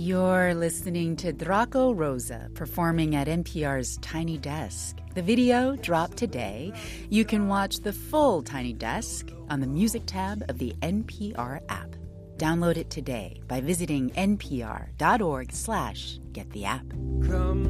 You're listening to Draco Rosa performing at NPR's Tiny Desk. The video dropped today. You can watch the full Tiny Desk on the music tab of the NPR app. Download it today by visiting npr.org/gettheapp. Come